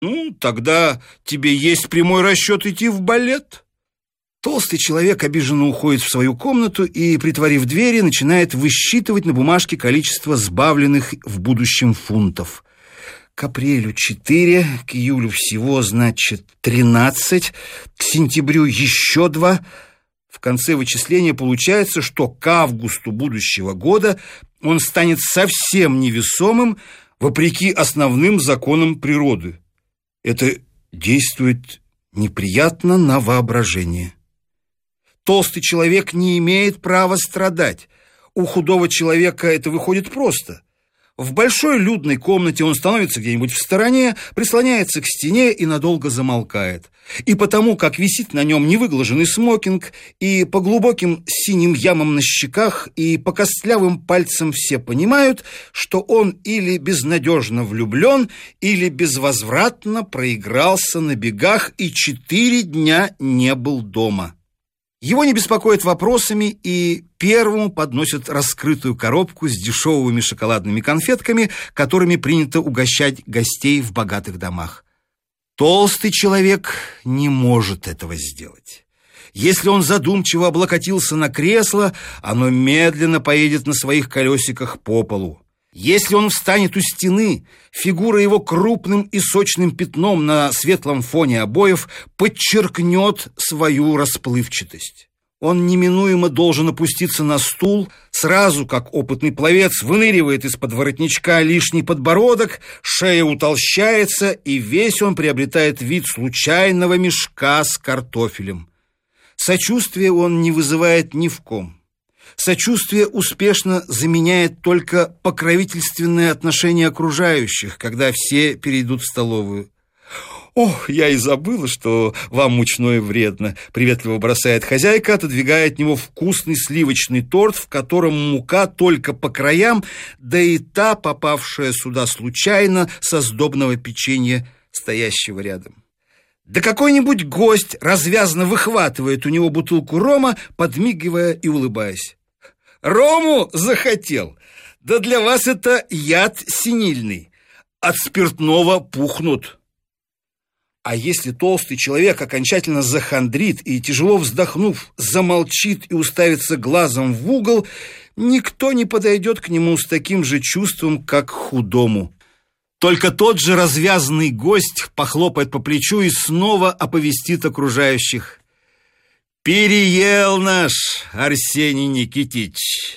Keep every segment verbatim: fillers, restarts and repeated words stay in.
Ну, тогда тебе есть прямой расчет идти в балет. Толстый человек обиженно уходит в свою комнату и, притворив двери, начинает высчитывать на бумажке количество сбавленных в будущем фунтов. К апрелю четыре, к июлю всего, значит, тринадцать, к сентябрю еще два. В конце вычисления получается, что к августу будущего года он станет совсем невесомым, вопреки основным законам природы. Это действует неприятно на воображение. Толстый человек не имеет права страдать. У худого человека это выходит просто. В большой людной комнате он становится где-нибудь в стороне, прислоняется к стене и надолго замолкает. И потому, как висит на нем невыглаженный смокинг, и по глубоким синим ямам на щеках, и по костлявым пальцам все понимают, что он или безнадежно влюблен, или безвозвратно проигрался на бегах и четыре дня не был дома. Его не беспокоят вопросами, и первому подносят раскрытую коробку с дешевыми шоколадными конфетками, которыми принято угощать гостей в богатых домах. Толстый человек не может этого сделать. Если он задумчиво облокотился на кресло, оно медленно поедет на своих колесиках по полу. Если он встанет у стены, фигура его крупным и сочным пятном на светлом фоне обоев подчеркнет свою расплывчатость. Он неминуемо должен опуститься на стул, сразу, как опытный пловец, выныривает из-под воротничка лишний подбородок, шея утолщается, и весь он приобретает вид случайного мешка с картофелем. Сочувствия он не вызывает ни в ком. Сочувствие успешно заменяет только покровительственное отношение окружающих, когда все перейдут в столовую. «Ох, я и забыла, что вам мучное вредно», — приветливо бросает хозяйка, отодвигая от него вкусный сливочный торт, в котором мука только по краям, да и та, попавшая сюда случайно, со сдобного печенья, стоящего рядом. Да какой-нибудь гость развязно выхватывает у него бутылку рома, подмигивая и улыбаясь. «Рому захотел? Да для вас это яд синильный. От спиртного пухнут». А если толстый человек окончательно захандрит и, тяжело вздохнув, замолчит и уставится глазом в угол, никто не подойдет к нему с таким же чувством, как к худому. Только тот же развязанный гость похлопает по плечу и снова оповестит окружающих: «Переел наш Арсений Никитич».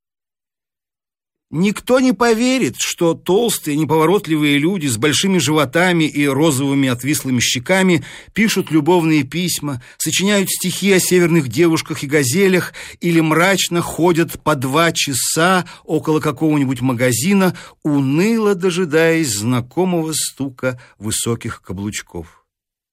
Никто не поверит, что толстые, неповоротливые люди с большими животами и розовыми отвислыми щеками пишут любовные письма, сочиняют стихи о северных девушках и газелях или мрачно ходят по два часа около какого-нибудь магазина, уныло дожидаясь знакомого стука высоких каблучков.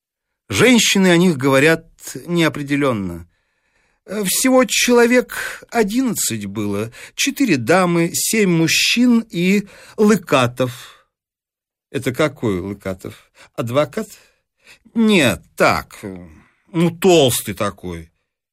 Женщины о них говорят неопределенно. Всего человек одиннадцать было, четыре дамы, семь мужчин и Лыкатов. Это какой Лыкатов? Адвокат? Нет, так, ну толстый такой.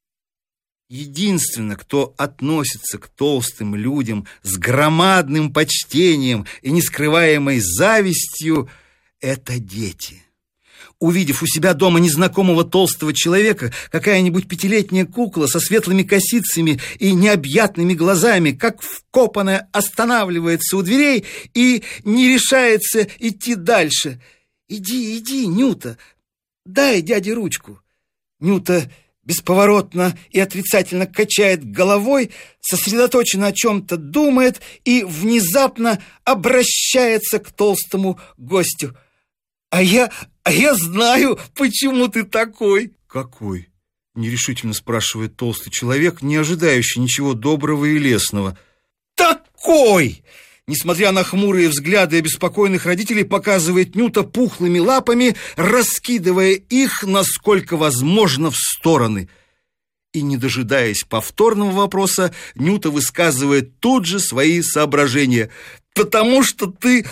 Единственное, кто относится к толстым людям с громадным почтением и нескрываемой завистью, это дети. Увидев у себя дома незнакомого толстого человека, какая-нибудь пятилетняя кукла со светлыми косицами и необъятными глазами, как вкопанная, останавливается у дверей и не решается идти дальше. «Иди, иди, Нюта, дай дяде ручку». Нюта бесповоротно и отрицательно качает головой, сосредоточенно о чем-то думает и внезапно обращается к толстому гостю. «А я, а я знаю, почему ты такой». «Какой?» — нерешительно спрашивает толстый человек, не ожидающий ничего доброго и лестного. «Такой!» Несмотря на хмурые взгляды обеспокоенных родителей, показывает Нюта пухлыми лапами, раскидывая их, насколько возможно, в стороны. И, не дожидаясь повторного вопроса, Нюта высказывает тут же свои соображения. «Потому что ты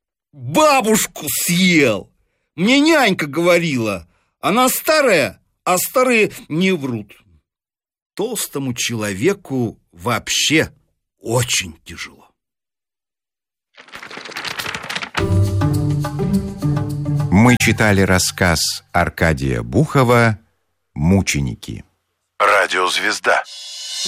бабушку съел! Мне нянька говорила, она старая, а старые не врут». Толстому человеку вообще очень тяжело. Мы читали рассказ Аркадия Бухова «Мученики». Радиозвезда.